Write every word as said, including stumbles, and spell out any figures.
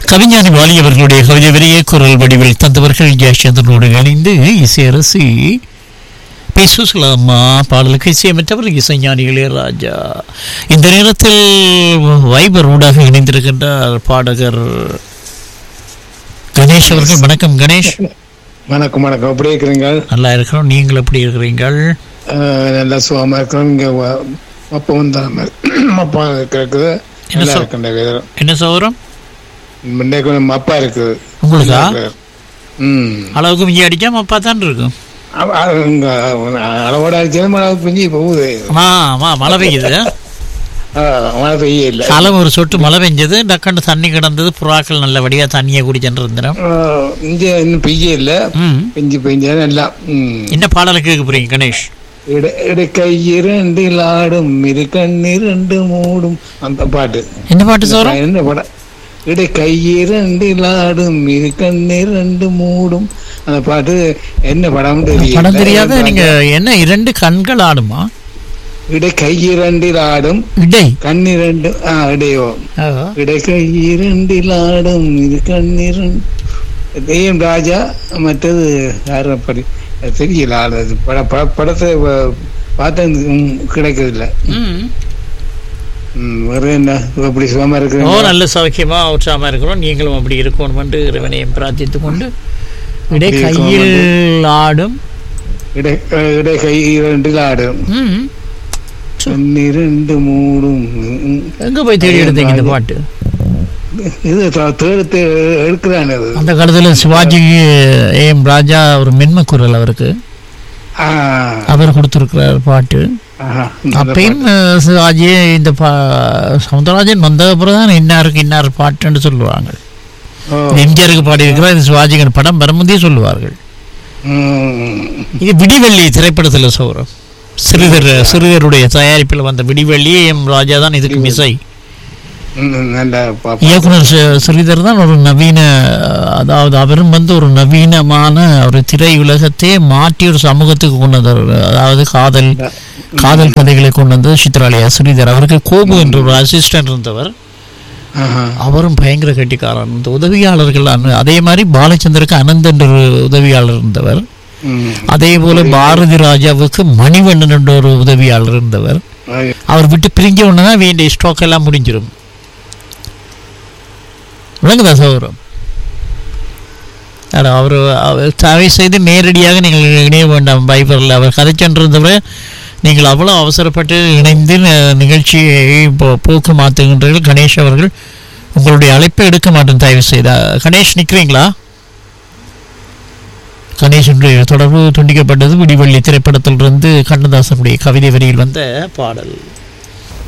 கவிஞானி வாலி அவர்களுடைய கவிதை வரியை குரல் வடிவில் தந்தவர்கள் ஜெயச்சந்திரனோடு இணைந்து இசையரசி பி சுசலாமா பாடலுக்கு இசையமைத்தவர் இசைஞானி இளையராஜா. இந்த நேரத்தில் வைபர் ஊடாக இணைந்திருக்கின்றார் பாடகர் கணேஷ் அவர்கள். வணக்கம் கணேஷ். வணக்கம் வணக்கம். எப்படி இருக்கிறீங்க? நல்லா இருக்கிறோம். நீங்கள் எப்படி இருக்கிறீர்கள்? நல்லா சுகமா இருக்கிறோம். இங்க அப்பா வந்தாங்க அப்பா இருக்குது. என்ன சௌரம் அப்பா இருக்குது உங்களுக்கா? ம் அளவுக்கு மிஞ்சி அடிச்சா அப்பா தான் இருக்கும். அளவோட அடிச்சாலும் மழை பெஞ்சு போகுது. மழை பெய்யுது. மழை பெய்ய இல்லை. காலம் ஒரு சொட்டு மழை பெஞ்சது, டக்காண்டு தண்ணி கிடந்தது, புறாக்கள் நல்லபடியா தண்ணியை குடிச்சுட்டு இருந்தோம். இங்க இன்னும் பெய்ய இல்லை, பெஞ்சு பெஞ்சா நல்லா. என்ன பாடலை கேட்க போறீங்க கணேஷ்? இடக்கை இரண்டில் ஆடும் இரு கண்ணிரண்டு மூடும் அந்த பாட்டு. என்ன பாட்டு சார்? என்ன படம்? இடக்கை இரண்டில் ஆடும் இரு கண்ணிரண்டு மூடும் அந்த பாட்டு. என்ன படம் படம் தெரியாத நீங்க? என்ன இரண்டு கண்கள் ஆடுமா? இடை கை இரண்டில் ஆடும் இடை கண்ணிரண்டு இடையோ இடை கை இரண்டில் ஆடும் இது கண்ணிரண்டு. தெய்யம் ராஜா. மற்றது யாரப்படி தெரியல. ஆடுறது பட பட படத்தை பார்த்து கிடைக்கிறது இல்லை. வேற என்ன அப்படி சுகமா இருக்கிறோம்? ஓ நல்ல சௌக்கியமா உற்சாகமா இருக்கிறோம். நீங்களும் அப்படி இருக்கணும் என்று இறைவனையும் பிரார்த்தித்துக் கொண்டு இடை கையில் ஆடும் இடை இடை கை இரண்டில் ஆடும் இரண்டு மூடும். எங்க போய் தேடி எடுத்தீங்க இந்த பாட்டு? இது தேடி எடுக்கிறான். அந்த காலத்துல சிவாஜி ஏஎம் ராஜா ஒரு மென்ம குரல் அவருக்கு அவர் கொடுத்திருக்கிறார் பாட்டு. அப்பயும் சிவாஜி இந்த சவுந்தரராஜன் வந்த அப்புறம் தான் இன்னாருக்கு இன்னார் பாட்டுன்னு சொல்லுவாங்க. எம்ஜிஆருக்கு பாடி இருக்கிறார், இது சிவாஜிகன் படம் வரும்போதே சொல்லுவார்கள். இது விடிவெள்ளி திரைப்படத்தில் சௌரம் சிறுவர் சிறுவருடைய தயாரிப்பில் வந்த விடிவெள்ளி எம் ராஜா தான் இதுக்கு மிசை. இயக்குனர் ஸ்ரீதர் தான் ஒரு நவீன, அதாவது அவரும் வந்து ஒரு நவீனமான ஒரு திரையுலகத்தை மாற்றி ஒரு சமூகத்துக்கு கொண்டு வந்தார். அதாவது காதல் காதல் கதைகளை கொண்டு வந்தது சித்ராலயா ஸ்ரீதர். அவருக்கு கோபு என்ற ஒரு அசிஸ்டன்ட் இருந்தவர். அவரும் பயங்கர கட்டிக்காரன். இந்த உதவியாளர்கள் அதே மாதிரி பாலச்சந்தருக்கு அனந்த் என்ற ஒரு உதவியாளர் இருந்தவர். அதே போல பாரதி ராஜாவுக்கு மணிவண்ணன் என்ற ஒரு உதவியாளர் இருந்தவர். அவர் விட்டு பிரிஞ்ச உடனே வேண்டிய ஸ்டாக் எல்லாம் முடிஞ்சிடும். விளங்குதா சௌரம்? அவர் தயவு செய்து நேரடியாக நீங்கள் இணைய வேண்டாம் பைபரில். அவர் கதை சென்றிருந்தவரை நீங்கள் அவ்வளோ அவசரப்பட்டு இணைந்து நிகழ்ச்சியை இப்போ போக்கு மாற்றுகின்றீர்கள். கணேஷ் அவர்கள் உங்களுடைய அழைப்பை எடுக்க மாட்டேன் தயவு செய்தா. கணேஷ் நிற்கிறீங்களா? கணேஷனுடைய தொடர்பு துண்டிக்கப்பட்டது. விடிவெள்ளி திரைப்படத்திலிருந்து கண்ணதாசனுடைய கவிதை வரியில் வந்த பாடல்.